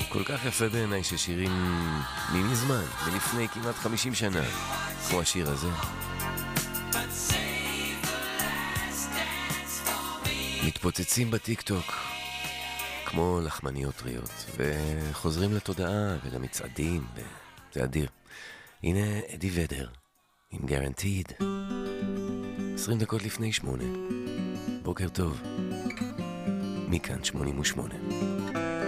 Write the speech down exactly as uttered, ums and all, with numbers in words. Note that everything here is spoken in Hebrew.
כל כך יפה בעיניי ששירים ממזמן, מלפני כמעט חמישים שנה, כמו השיר הזה, מתפוצצים בטיק-טוק כמו לחמניות טריות, וחוזרים לתודעה ולמצעדים, וזה אדיר. הנה אדי ודר עם Guaranteed, עשרים דקות לפני שמונה. בוקר טוב, מכאן שמונים ושמונה.